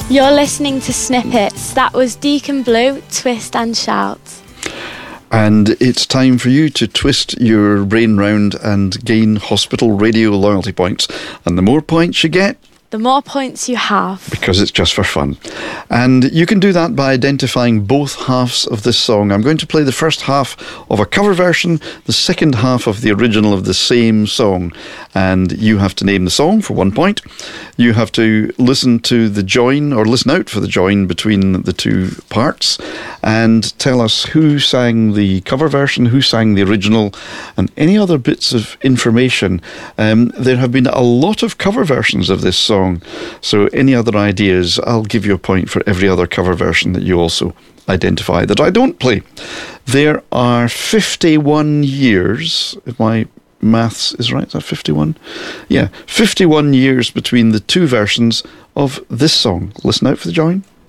You're listening to Snippets. That was Deacon Blue, Twist and Shout. And it's time for you to twist your brain round and gain hospital radio loyalty points. And the more points you get, the more points you have. Because it's just for fun. And you can do that by identifying both halves of this song. I'm going to play the first half of a cover version, the second half of the original of the same song. And you have to name the song for 1 point. You have to listen to the join, or listen out for the join between the two parts, and tell us who sang the cover version, who sang the original, and any other bits of information. There have been a lot of cover versions of this song. So any other ideas, I'll give you a point for every other cover version that you also identify that I don't play. There are 51 years, if my maths is right, is that 51? Yeah, 51 years between the two versions of this song. Listen out for the join.